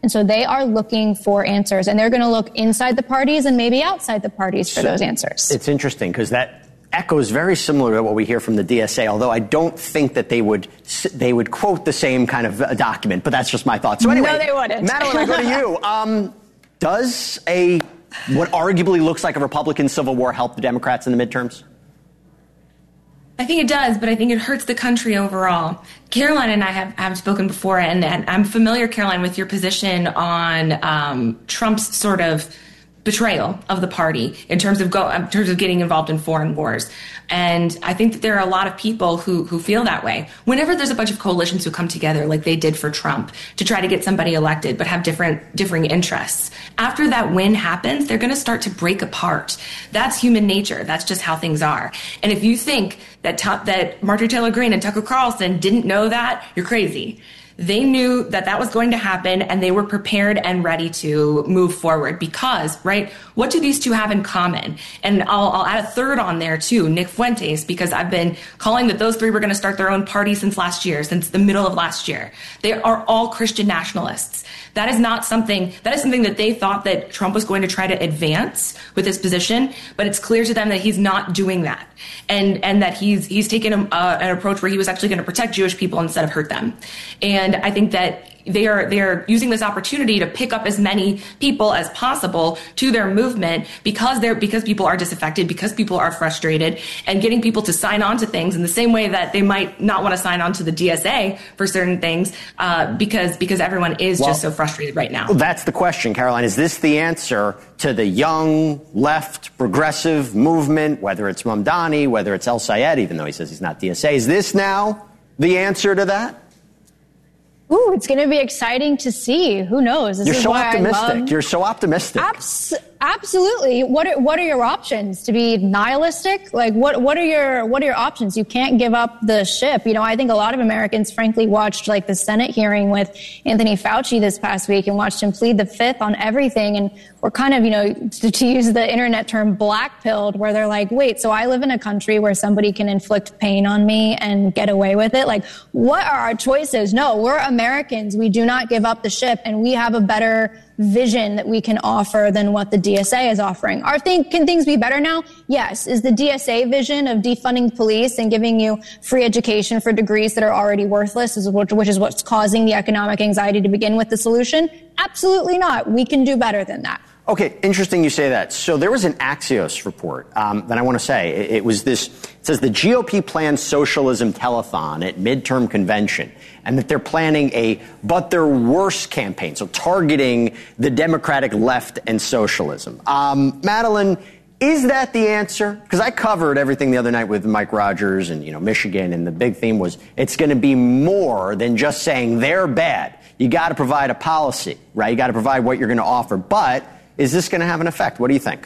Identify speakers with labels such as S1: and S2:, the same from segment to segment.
S1: And so they are looking for answers, and they're going to look inside the parties and maybe outside the parties for those answers.
S2: It's interesting because that echoes very similar to what we hear from the DSA, although I don't think that they would quote the same kind of document, but that's just my thought. So anyway,
S1: no, they wouldn't.
S2: Madeline, I go to you. Does what arguably looks like a Republican civil war help the Democrats in the midterms?
S3: I think it does, but I think it hurts the country overall. Caroline and I have spoken before, and I'm familiar, Caroline, with your position on Trump's sort of betrayal of the party in terms of getting involved in foreign wars. And I think that there are a lot of people who feel that way. Whenever there's a bunch of coalitions who come together like they did for Trump to try to get somebody elected but have differing interests, after that win happens, they're going to start to break apart. That's human nature. That's just how things are. And if you think that Marjorie Taylor Greene and Tucker Carlson didn't know that, you're crazy. They knew that was going to happen, and they were prepared and ready to move forward because, right, what do these two have in common? And I'll add a third on there too, Nick Fuentes, because I've been calling that those three were going to start their own party since the middle of last year. They are all Christian nationalists. That is something that they thought that Trump was going to try to advance with his position, but it's clear to them that he's not doing that. And that he's taken an approach where he was actually going to protect Jewish people instead of hurt them. And I think that they are using this opportunity to pick up as many people as possible to their movement because people are disaffected, because people are frustrated, and getting people to sign on to things in the same way that they might not want to sign on to the DSA for certain things because everyone is just so frustrated right now.
S2: Well, that's the question, Caroline. Is this the answer to the young, left, progressive movement, whether it's Mamdani, whether it's El Sayed, even though he says he's not DSA? Is this now the answer to that?
S1: Ooh, it's going to be exciting to see. Who knows?
S2: You're so optimistic. You're so optimistic.
S1: Absolutely. What are your options? To be nihilistic? Like what are your options? You can't give up the ship. You know, I think a lot of Americans frankly watched like the Senate hearing with Anthony Fauci this past week and watched him plead the fifth on everything, and we're kind of, you know, to use the internet term, black-pilled, where they're like, wait, so I live in a country where somebody can inflict pain on me and get away with it? Like, what are our choices? No, we're Americans. We do not give up the ship, and we have a better vision that we can offer than what the DSA is offering. Can things be better now? Yes. Is the DSA vision of defunding police and giving you free education for degrees that are already worthless, which is what's causing the economic anxiety to begin with, the solution? Absolutely not. We can do better than that.
S2: Okay, interesting you say that. So there was an Axios report that I want to say. It says the GOP plans socialism telethon at midterm convention, and that they're planning but they're worse campaign, so targeting the Democratic left and socialism. Madeline, is that the answer? Because I covered everything the other night with Mike Rogers and, Michigan, and the big theme was it's going to be more than just saying they're bad. You got to provide a policy, right? You got to provide what you're going to offer. But is this going to have an effect? What do you think?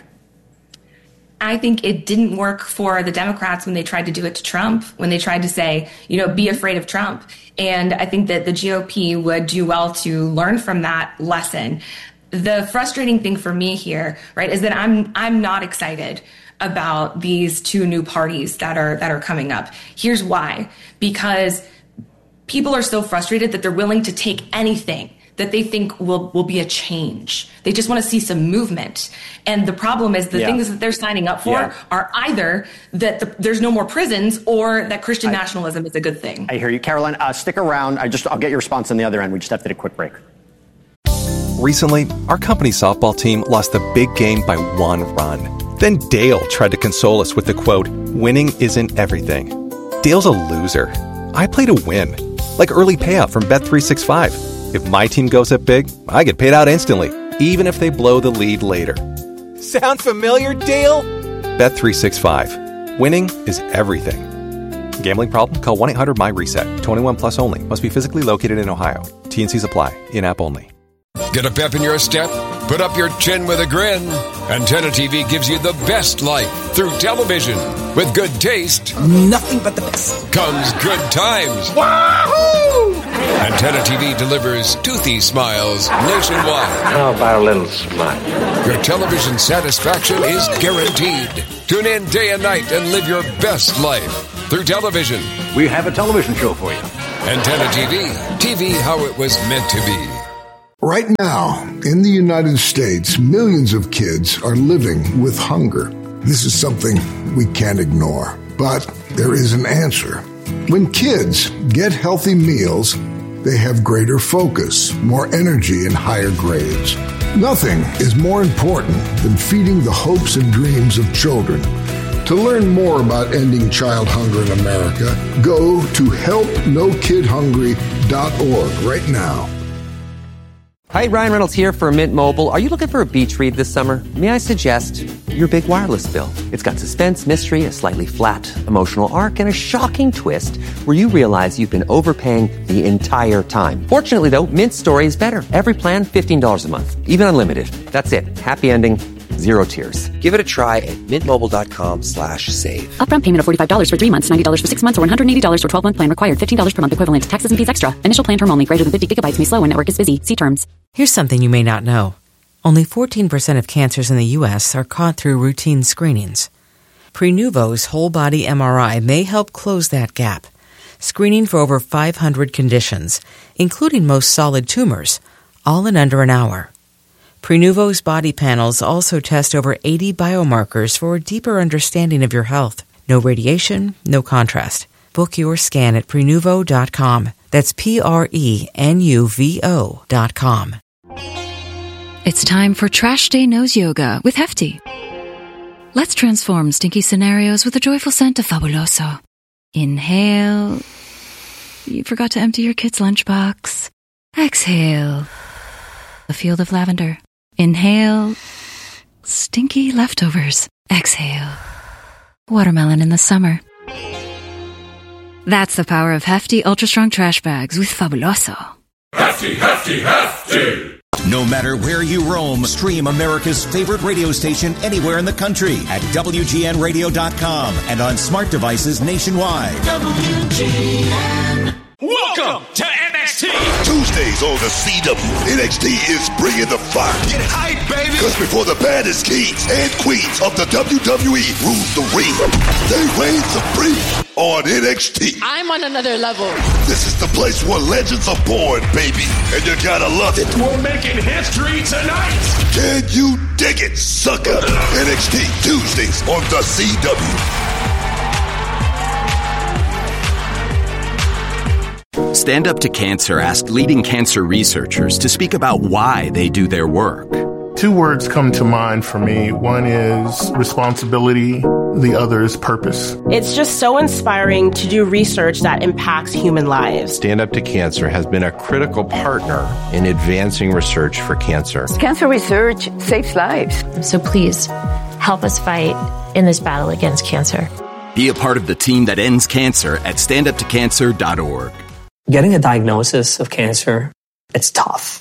S3: I think it didn't work for the Democrats when they tried to do it to Trump, when they tried to say, be afraid of Trump. And I think that the GOP would do well to learn from that lesson. The frustrating thing for me here, right, is that I'm not excited about these two new parties that are coming up. Here's why. Because people are so frustrated that they're willing to take anything that they think will be a change. They just want to see some movement. And the problem is the things that they're signing up for are either that there's no more prisons or that Christian nationalism is a good thing.
S2: I hear you. Caroline, stick around. I'll get your response on the other end. We just have to take a quick break.
S4: Recently, our company softball team lost the big game by 1 run. Then Dale tried to console us with the quote, "Winning isn't everything." Dale's a loser. I play to win, like early payout from Bet365. If my team goes up big, I get paid out instantly, even if they blow the lead later. Sound familiar, Dale? Bet365. Winning is everything. Gambling problem? Call 1-800-MY-RESET. 21 plus only. Must be physically located in Ohio. T&Cs apply. In-app only.
S5: Get a pep in your step? Put up your chin with a grin. Antenna TV gives you the best life through television. With good taste,
S6: nothing but the best,
S5: comes good times.
S6: Wahoo!
S5: Antenna TV delivers toothy smiles nationwide.
S7: How about a little smile?
S5: Your television satisfaction is guaranteed. Tune in day and night and live your best life through television.
S7: We have a television show for you.
S5: Antenna TV. TV how it was meant to be.
S8: Right now, in the United States, millions of kids are living with hunger. This is something we can't ignore, but there is an answer. When kids get healthy meals, they have greater focus, more energy, and higher grades. Nothing is more important than feeding the hopes and dreams of children. To learn more about ending child hunger in America, go to helpnokidhungry.org right now.
S9: Hi, Ryan Reynolds here for Mint Mobile. Are you looking for a beach read this summer? May I suggest your big wireless bill? It's got suspense, mystery, a slightly flat, emotional arc, and a shocking twist where you realize you've been overpaying the entire time. Fortunately, though, Mint's story is better. Every plan, $15 a month. Even unlimited. That's it. Happy ending. Zero tears. Give it a try at mintmobile.com/save.
S10: Upfront payment of $45 for 3 months, $90 for 6 months, or $180 for 12-month plan required. $15 per month equivalent. Taxes and fees extra. Initial plan term only. Greater than 50 gigabytes may slow when network is busy. See terms.
S11: Here's something you may not know. Only 14% of cancers in the U.S. are caught through routine screenings. Prenuvo's whole-body MRI may help close that gap, screening for over 500 conditions, including most solid tumors, all in under an hour. Prenuvo's body panels also test over 80 biomarkers for a deeper understanding of your health. No radiation, no contrast. Book your scan at Prenuvo.com. That's Prenuvo.com.
S12: It's time for Trash Day Nose Yoga with Hefty. Let's transform stinky scenarios with the joyful scent of Fabuloso. Inhale. You forgot to empty your kid's lunchbox. Exhale. A field of lavender. Inhale. Stinky leftovers. Exhale. Watermelon in the summer. That's the power of Hefty Ultra Strong Trash Bags with Fabuloso.
S13: Hefty, Hefty, Hefty! No matter where you roam, stream America's favorite radio station anywhere in the country at WGNradio.com and on smart devices nationwide. WGN.
S14: Welcome to NXT.
S15: Tuesdays on the CW. NXT is bringing the fire.
S14: Get hype, baby.
S15: Because before the baddest kings and queens of the WWE rule the ring, they reign supreme on NXT.
S16: I'm on another level.
S15: This is the place where legends are born, baby. And you gotta love it.
S14: We're making history tonight.
S15: Can you dig it, sucker? NXT Tuesdays on the CW.
S17: Stand Up to Cancer asked leading cancer researchers to speak about why they do their work.
S18: 2 words come to mind for me. One is responsibility. The other is purpose.
S19: It's just so inspiring to do research that impacts human lives.
S20: Stand Up to Cancer has been a critical partner in advancing research for cancer.
S21: Cancer research saves lives.
S22: So please, help us fight in this battle against cancer.
S17: Be a part of the team that ends cancer at standuptocancer.org.
S23: Getting a diagnosis of cancer, it's tough.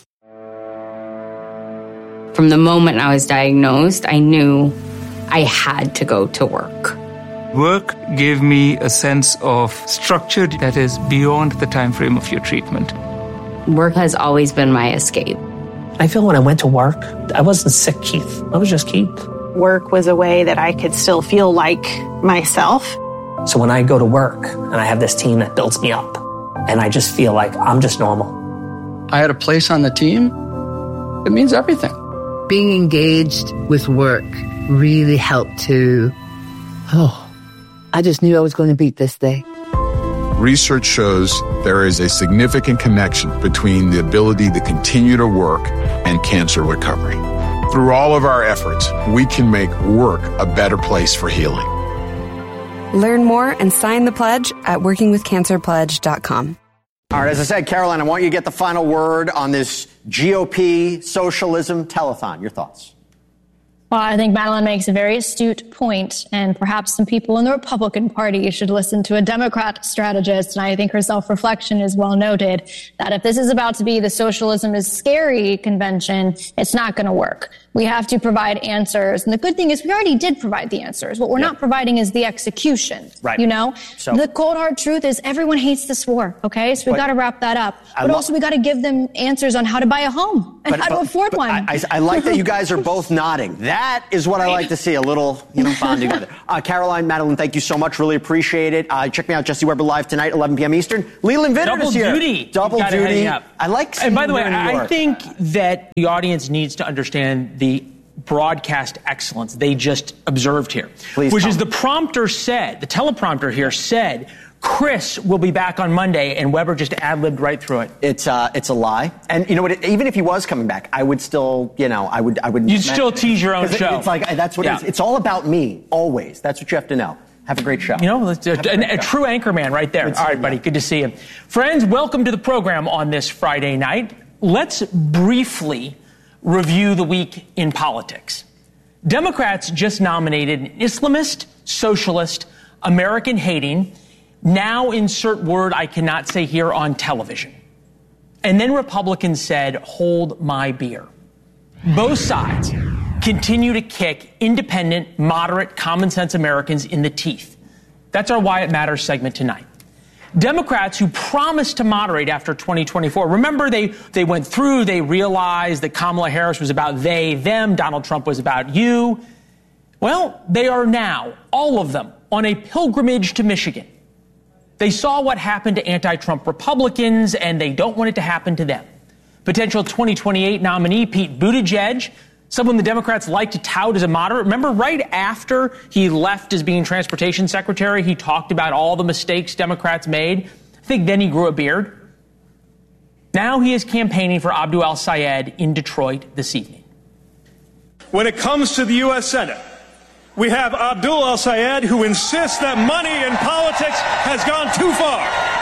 S24: From the moment I was diagnosed, I knew I had to go to work.
S25: Work gave me a sense of structure that is beyond the time frame of your treatment.
S24: Work has always been my escape.
S23: I feel when I went to work, I wasn't sick, Keith. I was just Keith.
S26: Work was a way that I could still feel like myself.
S23: So when I go to work and I have this team that builds me up, and I just feel like I'm just normal.
S27: I had a place on the team. It means everything.
S28: Being engaged with work really helped to, I just knew I was going to beat this day.
S29: Research shows there is a significant connection between the ability to continue to work and cancer recovery. Through all of our efforts, we can make work a better place for healing.
S30: Learn more and sign the pledge at workingwithcancerpledge.com.
S2: All right, as I said, Caroline, I want you to get the final word on this GOP socialism telethon. Your thoughts?
S1: Well, I think Madeline makes a very astute point, and perhaps some people in the Republican Party should listen to a Democrat strategist, and I think her self-reflection is well noted, that if this is about to be the socialism is scary convention, it's not going to work. We have to provide answers. And the good thing is we already did provide the answers. What we're not providing is the execution.
S2: Right.
S1: You know?
S2: So,
S1: the cold hard truth is everyone hates this war, okay? So we've got to wrap that up. But also we got to give them answers on how to buy a home and how to afford one.
S2: I like that you guys are both nodding. That That is what I like to see, a little, bond together. Caroline, Madeline, thank you so much. Really appreciate it. Check me out, Jesse Weber Live tonight, 11 p.m. Eastern. Leland Vittert is here. Double duty. I like seeing.
S3: And by the way,
S2: you in New York.
S3: I think that the audience needs to understand the broadcast excellence they just observed here.
S2: Please
S3: which
S2: come.
S3: is the teleprompter here said, Chris will be back on Monday, and Weber just ad-libbed right through it.
S2: It's a lie. And you know what? Even if he was coming back, I would still, I would.
S3: You'd still tease your own show.
S2: It's like, that's what it is. It's all about me, always. That's what you have to know. Have a great show.
S3: A true anchor man right there. All right, buddy. Good to see you. Friends, welcome to the program on this Friday night. Let's briefly review the week in politics. Democrats just nominated an Islamist, socialist, American-hating, now insert word I cannot say here on television. And then Republicans said, hold my beer. Both sides continue to kick independent, moderate, common-sense Americans in the teeth. That's our Why It Matters segment tonight. Democrats who promised to moderate after 2024. Remember, they went through, they realized that Kamala Harris was about they, them, Donald Trump was about you. Well, they are now, all of them, on a pilgrimage to Michigan. They saw what happened to anti-Trump Republicans, and they don't want it to happen to them. Potential 2028 nominee Pete Buttigieg, someone the Democrats like to tout as a moderate. Remember, right after he left as being transportation secretary, he talked about all the mistakes Democrats made. I think then he grew a beard. Now he is campaigning for Abdul El-Sayed in Detroit this evening.
S14: When it comes to the U.S. Senate, we have Abdul El-Sayed, who insists that money in politics has gone too far.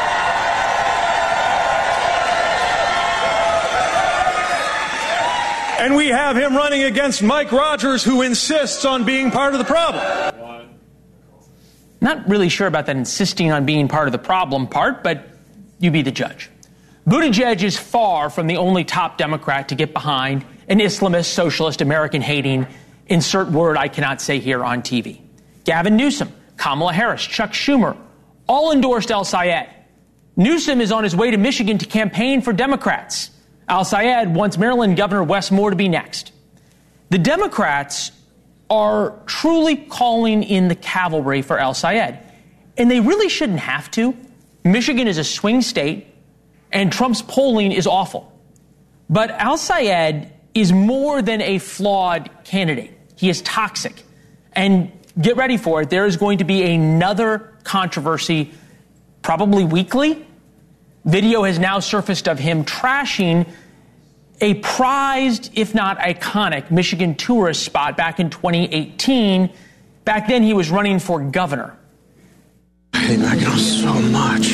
S14: And we have him running against Mike Rogers, who insists on being part of the problem.
S3: Not really sure about that insisting on being part of the problem part, but you be the judge. Buttigieg is far from the only top Democrat to get behind an Islamist, socialist, American-hating, insert word I cannot say here on TV. Gavin Newsom, Kamala Harris, Chuck Schumer, all endorsed El-Sayed. Newsom is on his way to Michigan to campaign for Democrats. El-Sayed wants Maryland Governor Wes Moore to be next. The Democrats are truly calling in the cavalry for El-Sayed, and they really shouldn't have to. Michigan is a swing state, and Trump's polling is awful. But El-Sayed is more than a flawed candidate. He is toxic. And get ready for it. There is going to be another controversy, probably weekly. Video has now surfaced of him trashing a prized, if not iconic, Michigan tourist spot back in 2018. Back then, he was running for governor.
S4: I hate Mackinac so much.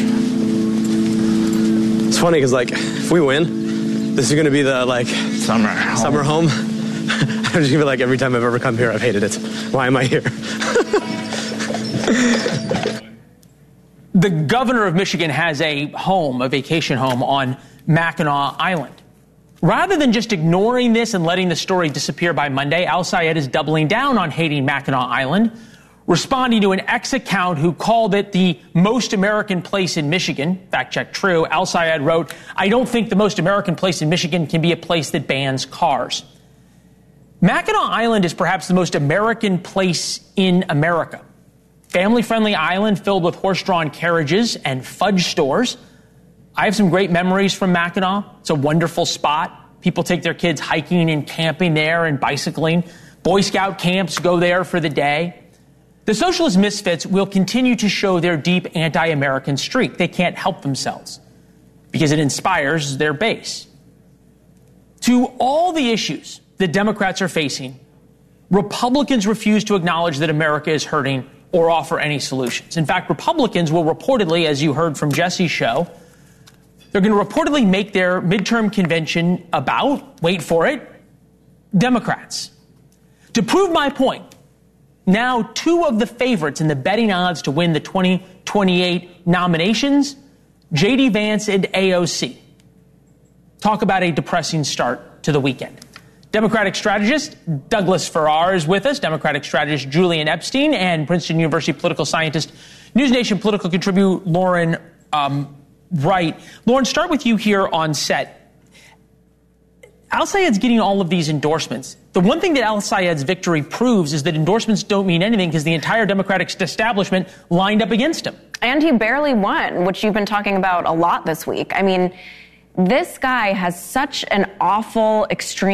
S4: It's funny because, if we win, this is going to be the, summer home. I'm just going to be every time I've ever come here, I've hated it. Why am I here?
S3: The governor of Michigan has a vacation home on Mackinac Island. Rather than just ignoring this and letting the story disappear by Monday, El-Sayed is doubling down on hating Mackinac Island, responding to an ex account who called it the most American place in Michigan. Fact check true. El-Sayed wrote, "I don't think the most American place in Michigan can be a place that bans cars." Mackinac Island is perhaps the most American place in America. Family-friendly island filled with horse-drawn carriages and fudge stores. I have some great memories from Mackinac. It's a wonderful spot. People take their kids hiking and camping there and bicycling. Boy Scout camps go there for the day. The socialist misfits will continue to show their deep anti-American streak. They can't help themselves because it inspires their base. To all the issues that Democrats are facing, Republicans refuse to acknowledge that America is hurting or offer any solutions. In fact, Republicans will reportedly, as you heard from Jesse's show, they're going to reportedly make their midterm convention about, wait for it, Democrats. To prove my point, now two of the favorites in the betting odds to win the 2028 nominations, J.D. Vance and AOC. Talk about a depressing start to the weekend. Democratic strategist Douglas Farrar is with us, Democratic strategist Julian Epstein, and Princeton University political scientist, News Nation political contributor Lauren Wright. Lauren, start with you here on set. Al-Sayed's getting all of these endorsements. The one thing that Al-Sayed's victory proves is that endorsements don't mean anything because the entire Democratic establishment lined up against him.
S5: And he barely won, which you've been talking about a lot this week. I mean, this guy has such an awful, extreme